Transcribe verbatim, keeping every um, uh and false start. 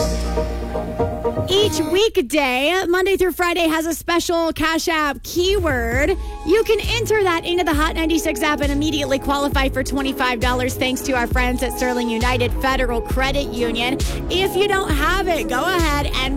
Each weekday, Monday through Friday, has a special Cash App keyword. You can enter that into the Hot ninety-six app and immediately qualify for twenty-five dollars thanks to our friends at Sterling United Federal Credit Union. If you don't have it, go ahead and